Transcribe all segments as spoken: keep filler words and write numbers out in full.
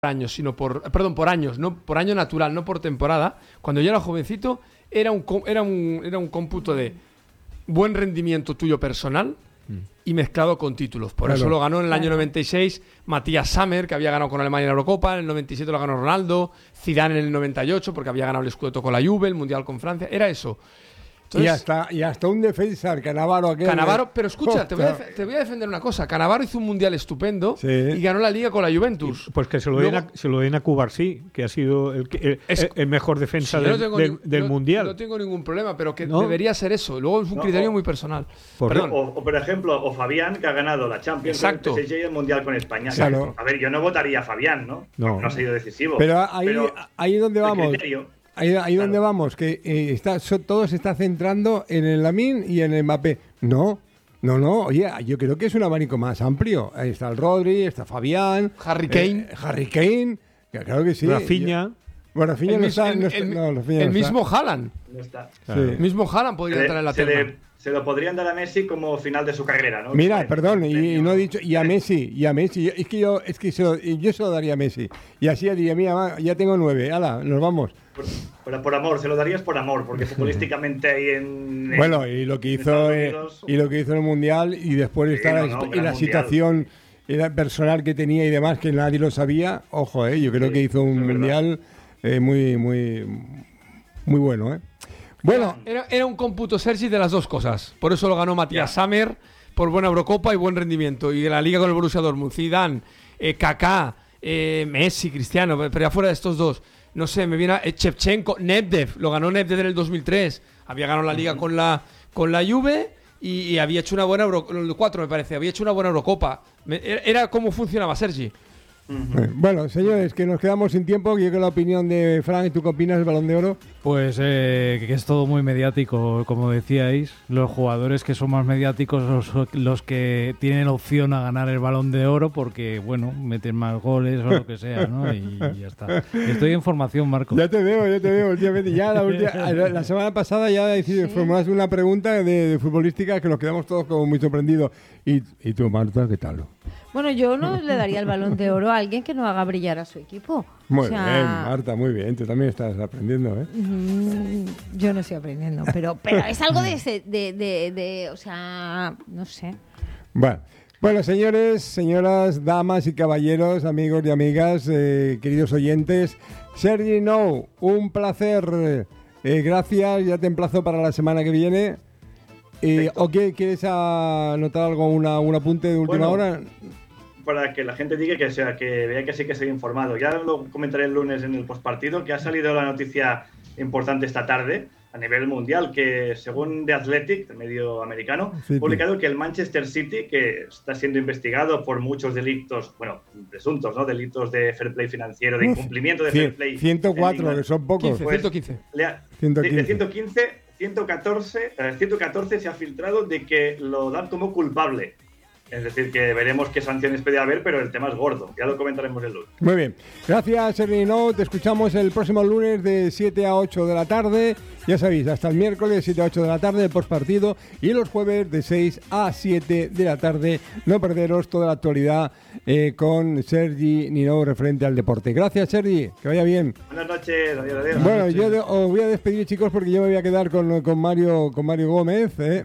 años, sino por, perdón, por años, no por año natural, no por temporada. Cuando yo era jovencito, era un, era un, era un cómputo de buen rendimiento tuyo personal y mezclado con títulos. Por claro. eso lo ganó en el año noventa y seis Matías Sammer, que había ganado con Alemania en la Eurocopa. En el noventa y siete lo ganó Ronaldo. Zidane en el noventa y ocho, porque había ganado el Scudetto con la Juve, el Mundial con Francia. Era eso. Entonces, y, hasta, y hasta un defensa, el Cannavaro aquel. Cannavaro, pero escucha, te voy, a, te voy a defender una cosa. Cannavaro hizo un mundial estupendo sí. y ganó la Liga con la Juventus. Y, pues que se lo, Luego, den a, se lo den a Cubarsí, que ha sido el, el, es, el mejor defensa sí, del, no del, ni, del no, mundial. No tengo ningún problema, pero que ¿no? debería ser eso. Luego es un no, criterio o, muy personal. Por o, o, por ejemplo, o Fabián, que ha ganado la Champions Exacto. con el P S G y el Mundial con España. Claro. A ver, yo no votaría a Fabián, ¿no? No, no ha sido decisivo. Pero ahí, pero ahí es donde vamos. Criterio, Ahí, ahí claro. donde vamos, que eh, está, so, todo se está centrando en el Lamine y en el Mbappé. No, no, no, oye, yo creo que es un abanico más amplio. Ahí está el Rodri, está Fabián, Harry Kane. Eh, Harry Kane, que claro que sí. Rafinha. Yo, bueno, Rafinha no está. El, no está, el, no, Rafinha el no mismo está. Haaland. No está. Sí. El mismo Haaland podría se entrar en la se terna. Le, se lo podrían dar a Messi como final de su carrera, ¿no? Mira, perdón, y, y no he dicho, y a Messi, y a Messi, es que yo, es que se lo, yo se lo daría a Messi. Y así diría, mira, ya tengo nueve, hala, nos vamos. Por, por, por amor, se lo darías por amor, porque futbolísticamente ahí en, en bueno, y lo que hizo eh, y lo que hizo en el Mundial y después sí, está no, la, no, y la situación personal que tenía y demás que nadie lo sabía, ojo, eh, yo creo sí, que hizo un Mundial eh, muy muy muy bueno, eh. Bueno, era, era un cómputo Sergi de las dos cosas. Por eso lo ganó Matías yeah. Sammer, por buena Eurocopa y buen rendimiento. Y de la Liga con el Borussia Dortmund, Zidane, eh, Kaká, eh, Messi, Cristiano, pero afuera de estos dos. No sé, me viene eh, Shevchenko, Nedved, lo ganó Nedved en el dos mil tres. Había ganado la Liga uh-huh. con la con la Juve y, y había hecho una buena Euro, cuatro me parece, había hecho una buena Eurocopa. Me, era, era como funcionaba, Sergi. Uh-huh. Bueno, señores, que nos quedamos sin tiempo. Yo creo la opinión de Frank. ¿Tú qué opinas del Balón de Oro? Pues eh, que es todo muy mediático, como decíais. Los jugadores que son más mediáticos los, los que tienen opción a ganar el Balón de Oro porque, bueno, meten más goles o lo que sea, ¿no? Y, y ya está. Estoy en formación, Marco. Ya te veo, ya te veo últimamente. Ya la, última, la semana pasada ya ¿sí? formulaste una pregunta de, de futbolística que nos quedamos todos como muy sorprendidos. ¿Y, y tú, Marta, qué tal? Bueno, yo no le daría el Balón de Oro a alguien que no haga brillar a su equipo. Muy o sea, bien, Marta, muy bien. Tú también estás aprendiendo, ¿eh? Mm, yo no estoy aprendiendo, pero, pero es algo de, ese, de, de, de, o sea, no sé. Bueno, bueno, señores, señoras, damas y caballeros, amigos y amigas, eh, queridos oyentes, Sergi Nou, un placer. Eh, gracias, ya te emplazo para la semana que viene. Eh, ¿O qué, quieres anotar algo, una, un apunte de última bueno, hora? Para que la gente diga que, sea, que vea que sí que estoy informado. Ya lo comentaré el lunes en el postpartido, que ha salido la noticia importante esta tarde a nivel mundial, que según The Athletic, el medio americano, ha publicado que el Manchester City, que está siendo investigado por muchos delitos, bueno, presuntos, ¿no? Delitos de fair play financiero, de incumplimiento de fair play. ciento cuatro, que son pocos. quince, pues, ciento quince. Le ha, ciento quince. De, de ciento quince, ciento catorce, eh, ciento catorce se ha filtrado de que lo dan como culpable. Es decir, que veremos qué sanciones puede haber, pero el tema es gordo. Ya lo comentaremos el lunes. Muy bien. Gracias, Sergi Nou. Te escuchamos el próximo lunes de siete a ocho de la tarde. Ya sabéis, hasta el miércoles de siete a ocho de la tarde, el postpartido. Y los jueves de seis a siete de la tarde. No perderos toda la actualidad eh, con Sergi Nou referente al deporte. Gracias, Sergi. Que vaya bien. Buenas noches. Adiós, adiós. Bueno, yo de, os voy a despedir, chicos, porque yo me voy a quedar con, con, Mario, con Mario Gómez. Eh.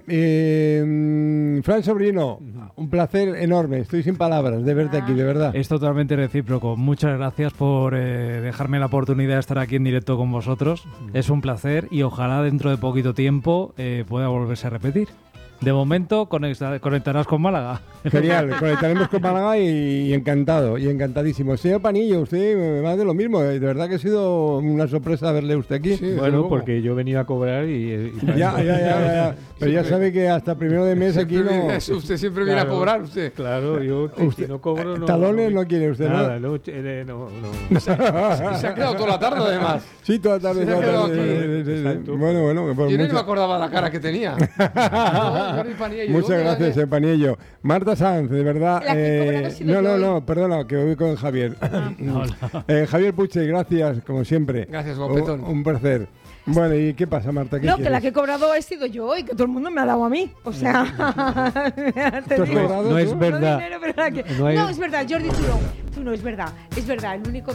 Eh, Fran Sobrino, un placer enorme. Estoy sin palabras de verte aquí, de verdad. Es totalmente recíproco. Muchas gracias por eh, dejarme la oportunidad de estar aquí en directo con vosotros. Mm. Es un placer y ojalá dentro de poquito tiempo eh, pueda volverse a repetir. De momento conecta, conectarás con Málaga. Genial, conectaremos con Málaga y, y encantado, y encantadísimo. Señor Panillo, usted más de lo mismo. De verdad que ha sido una sorpresa verle usted aquí. Sí, bueno, porque yo he venido a cobrar y... y ya, ya, ya, ya, ya. Pero ya sabe que hasta primero de mes aquí no... Usted siempre viene claro, a cobrar, usted. Claro, yo usted, si no cobro... No, talones no, no quiere usted, nada, ¿no? no, no, no. Se, se ha quedado toda la tarde, además. Sí, toda la tarde. Toda la tarde. Sí, sí, sí, sí. Bueno, bueno. Yo mucho... no me acordaba la cara que tenía. Jordi Paniello. Muchas gracias, eh, Paniello. Marta Sanz, de verdad. La que he eh, cobrado ha sido no, no, yo, no, perdona, que voy con Javier. eh, Javier Puche, gracias, como siempre. Gracias, guapetón. Un, un placer. Bueno, ¿y qué pasa, Marta? ¿Qué No, quieres? que la que he cobrado he sido yo y que todo el mundo me ha dado a mí. O sea, te ¿Tú has digo. cobrado No tú? es verdad. No, dinero, pero la que- No hay- no, es verdad, Jordi, tú no. Tú no, es verdad. Es verdad, el único